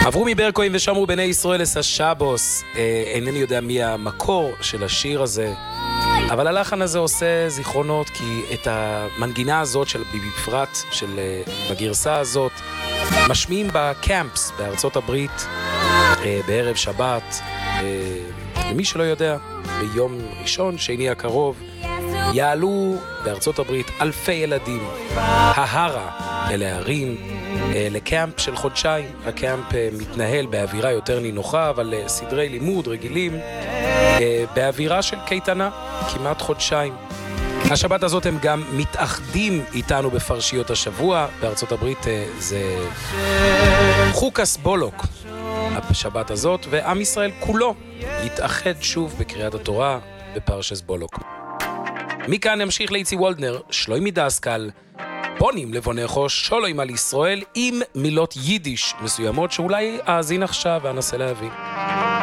עברו מברקוים ושמרו בני ישראל לסשבוס. אינני יודע מי המקור של השיר הזה, אבל הלחן הזה עושה זיכרונות, כי את המנגינה הזאת, בפרט בגרסה הזאת, משמיעים בקמפס בארצות הברית בערב שבת. למי שלא יודע, ביום ראשון, שני הקרוב, יעלו בארצות הברית אלפי ילדים, ההרה, אל הערים, לקמפ של חודשיים. הקמפ מתנהל באווירה יותר נינוחה, אבל סדרי לימוד רגילים, באווירה של קייטנה, כמעט חודשיים. השבת הזאת הם גם מתאחדים איתנו בפרשיות השבוע. בארצות הברית זה חוקס בולוק, השבת הזאת, ועם ישראל כולו יתאחד שוב בקריאת התורה בפרשס בולוק. מכאן נמשיך לאיצי וולדנר, שלוימי דסקל, פונים לבונכו, שולוים על ישראל, עם מילות יידיש מסוימות שאולי אאזין עכשיו ואנסה להבין.